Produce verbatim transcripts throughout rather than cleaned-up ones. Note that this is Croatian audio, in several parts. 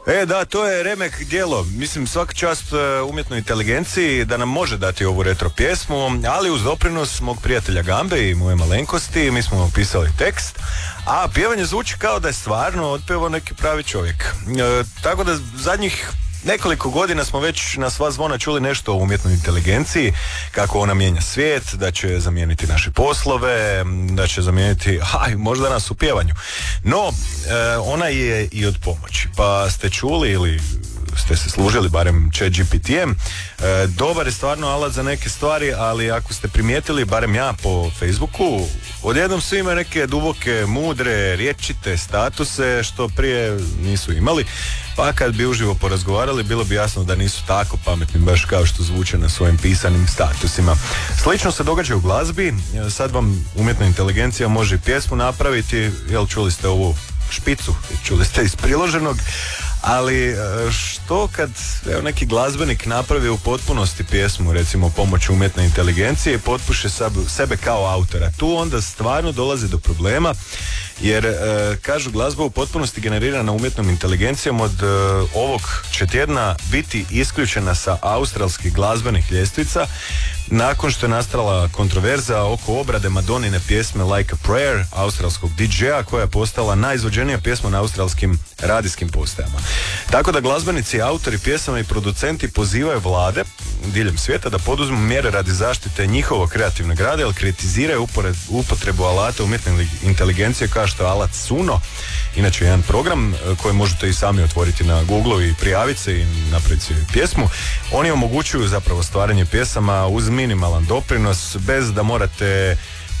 E da, to je remek djelo. Mislim, svaka čast umjetnoj inteligenciji da nam može dati ovu retro pjesmu, ali uz doprinos mog prijatelja Gambe i moje malenkosti mi smo pisali tekst, a pjevanje zvuči kao da je stvarno otpevao neki pravi čovjek. E, tako da zadnjih nekoliko godina smo već na sva zvona čuli nešto o umjetnoj inteligenciji, kako ona mijenja svijet, da će zamijeniti naše poslove, da će zamijeniti, aj, možda nas u pjevanju. No, e, ona je i od pomoći. Pa ste čuli ili ste se služili barem ChatGPT-em, e, dobar je stvarno alat za neke stvari, ali ako ste primijetili, barem ja po Facebooku, odjednom su imaju neke duboke, mudre, rječite statuse što prije nisu imali, pa kad bi uživo porazgovarali bilo bi jasno da nisu tako pametni baš kao što zvuče na svojim pisanim statusima. Slično se događa u glazbi, sad vam umjetna inteligencija može i pjesmu napraviti, jel čuli ste ovu špicu, čuli ste iz priloženog, ali što kad evo, neki glazbenik napravi u potpunosti pjesmu, recimo pomoću umjetne inteligencije i potpuše sebe kao autora, tu onda stvarno dolazi do problema, jer e, kažu glazba u potpunosti generirana umjetnom inteligencijom od e, ovog će tjedna biti isključena sa australskih glazbenih ljestvica nakon što je nastala kontroverza oko obrade Madonine pjesme Like a Prayer australskog di džeja koja je postala najizvođenija pjesma na australskim radijskim postajama. Tako da glazbenici, autori pjesama i producenti pozivaju vlade diljem svijeta da poduzmu mjere radi zaštite njihovog kreativnog rada, jer kritiziraju upotrebu alata umjetne inteligencije kao što je alat Suno, inače jedan program koji možete i sami otvoriti na Google i prijaviti se i napraviti pjesmu. Oni omogućuju zapravo stvaranje pjesama uz minimalan doprinos, bez da morate e,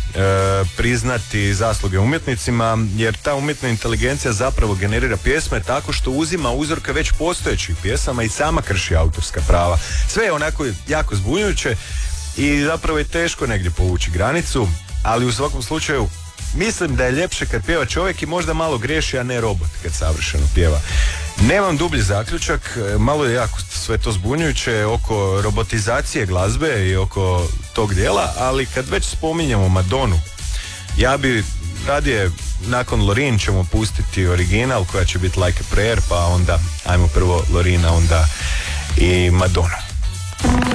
priznati zasluge umjetnicima, jer ta umjetna inteligencija zapravo generira pjesme tako što uzima uzorke već postojećih pjesama i sama krši autorska prava. Sve je onako jako zbunjujuće i zapravo je teško negdje povući granicu, ali u svakom slučaju mislim da je ljepše kad pjeva čovjek i možda malo griješi, a ne robot kad savršeno pjeva. Nemam dublji zaključak, malo je jako sve to zbunjujuće oko robotizacije glazbe i oko tog dijela, ali kad već spominjemo Madonu, ja bi radije nakon Loreen ćemo pustiti original koja će biti Like a Prayer, pa onda ajmo prvo Loreen, a onda i Madonu.